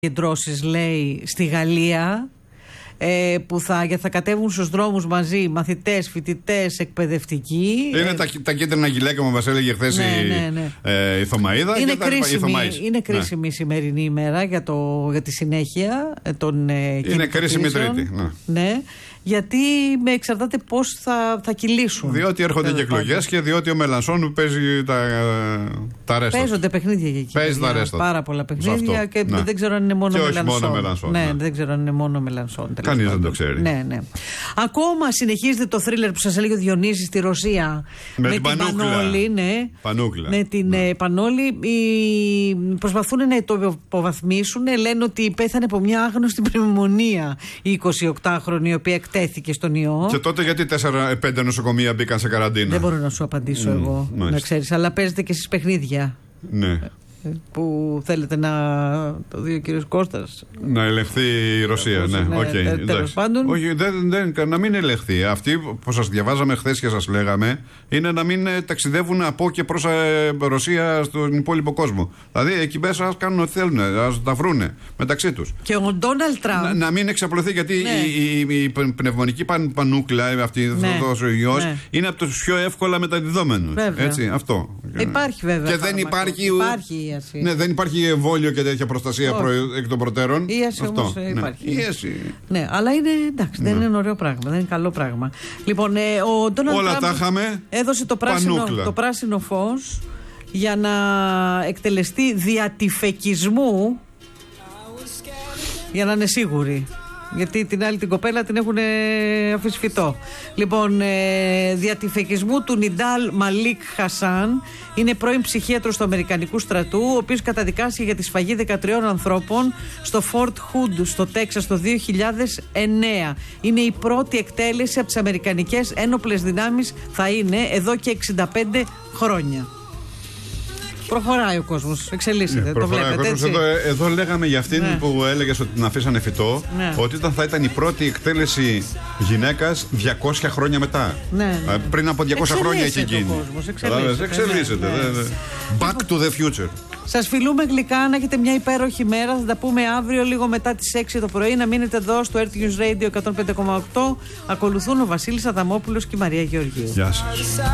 Κεντρώσεις, λέει, στη Γαλλία, που θα κατέβουν στους δρόμους μαζί μαθητές, φοιτητές, εκπαιδευτικοί. Είναι τα κίτρινα γυλαίκα που μας έλεγε χθες η Θωμαΐδα. Είναι κρίσιμη η σημερινή ημέρα για τη συνέχεια των κινητοποιήσεων. Είναι κρίσιμη Τρίτη. Ναι. Γιατί εξαρτάται πώς θα κυλήσουν. Διότι έρχονται και εκλογές και διότι ο Μελανσόν παίζει τα ρέστα. Παίζονται παιχνίδια εκεί. Παίζει τα ρέστα. Πάρα πολλά παιχνίδια και δεν ξέρω αν είναι μόνο Μελανσόν. Ναι, δεν ξέρω αν είναι μόνο Μελανσόν. Κανείς δεν το ξέρει. Ναι. Ακόμα συνεχίζεται το θρίλερ που σας έλεγε ο Διονύσης στη Ρωσία. Με την Πανούκλα. Ναι. Πανούκλα. Με την Πανόλη. Προσπαθούν να το υποβαθμίσουν. Λένε ότι πέθανε από μια άγνωστη πνευμονία η 28χρονη, η οποία εκτέθηκε στον ιό. Και τότε γιατί 4-5 νοσοκομεία μπήκαν σε καραντίνα? Δεν μπορώ να σου απαντήσω εγώ, να ξέρεις. Αλλά παίζετε και εσείς παιχνίδια. Ναι. Που θέλετε να το δει ο κύριος Κώστας. Να ελεγχθεί η Ρωσία, ναι. Τέλος πάντων. Όχι, να μην ελεγχθεί. Αυτοί που σας διαβάζαμε χθες και σας λέγαμε είναι να μην ταξιδεύουν από και προς Ρωσία στον υπόλοιπο κόσμο. Δηλαδή εκεί μέσα ας κάνουν ό,τι θέλουν, ας τα βρούνε μεταξύ τους. Και ο Ντόναλντ Τραμπ. Να μην εξαπλωθεί, γιατί η πνευμονική πανούκλα, αυτή ο ιός, είναι από τους πιο εύκολα μεταδιδόμενους. Έτσι, αυτό. Υπάρχει βέβαια. Και δεν υπάρχει. Ναι, δεν υπάρχει εμβόλιο και τέτοια προστασία εκ των προτέρων. Ίαση όμως υπάρχει. Ναι, αλλά είναι εντάξει, δεν είναι ωραίο πράγμα, δεν είναι καλό πράγμα. Λοιπόν, ο Ντόναλντ Τραμπ έδωσε το πράσινο φως για να εκτελεστεί δια τυφεκισμού, για να είναι σίγουροι. Γιατί την άλλη την κοπέλα την έχουν αφισφητό. Λοιπόν, δια τυφεκισμού του Νιντάλ Μαλίκ Χασάν. Είναι πρώην ψυχίατρος του Αμερικανικού στρατού, ο οποίος καταδικάστηκε για τη σφαγή 13 ανθρώπων στο Fort Hood στο Τέξας το 2009. Είναι η πρώτη εκτέλεση από τις Αμερικανικές ένοπλες δυνάμεις, θα είναι εδώ και 65 χρόνια. Προχωράει ο κόσμος, εξελίσσεται. Το βλέπετε, έτσι. Εδώ λέγαμε για αυτήν που έλεγες ότι την αφήσανε φυτό, ότι θα ήταν η πρώτη εκτέλεση γυναίκας 200 χρόνια μετά. Πριν από 200 χρόνια έχει γίνει. Εξελίσσεται. Back to the future. Σας φιλούμε γλυκά, να έχετε μια υπέροχη μέρα. Θα τα πούμε αύριο λίγο μετά τις 6 το πρωί. Να μείνετε εδώ στο Earth News Radio 105,8. Ακολουθούν ο Βασίλης Αδαμόπουλος και η Μαρία Γεωργίου. Γεια σας.